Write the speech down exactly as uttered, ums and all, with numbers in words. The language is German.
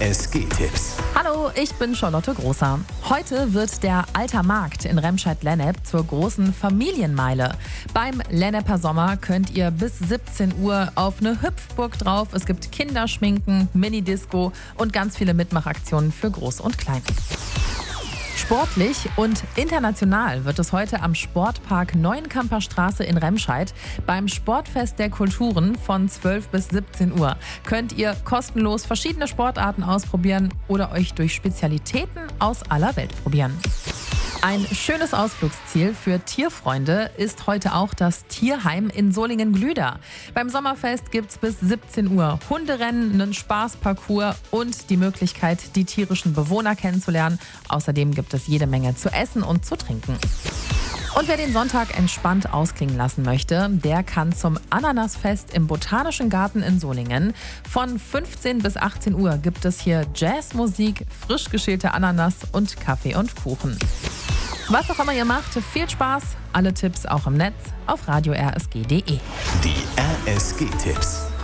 S G-Tipps. Hallo, ich bin Charlotte Großer. Heute wird der Alter Markt in Remscheid-Lennep zur großen Familienmeile. Beim Lenneper Sommer könnt ihr bis siebzehn Uhr auf eine Hüpfburg drauf. Es gibt Kinderschminken, Minidisco und ganz viele Mitmachaktionen für Groß und Klein. Sportlich und international wird es heute am Sportpark Neuenkamper Straße in Remscheid beim Sportfest der Kulturen von zwölf bis siebzehn Uhr. Könnt ihr kostenlos verschiedene Sportarten ausprobieren oder euch durch Spezialitäten aus aller Welt probieren. Ein schönes Ausflugsziel für Tierfreunde ist heute auch das Tierheim in Solingen-Glüder. Beim Sommerfest gibt es bis siebzehn Uhr Hunderennen, einen Spaßparcours und die Möglichkeit, die tierischen Bewohner kennenzulernen. Außerdem gibt es jede Menge zu essen und zu trinken. Und wer den Sonntag entspannt ausklingen lassen möchte, der kann zum Ananasfest im Botanischen Garten in Solingen. Von fünfzehn bis achtzehn Uhr gibt es hier Jazzmusik, frisch geschälte Ananas und Kaffee und Kuchen. Was auch immer ihr macht, viel Spaß. Alle Tipps auch im Netz auf radio r s g punkt d e. Die R S G-Tipps.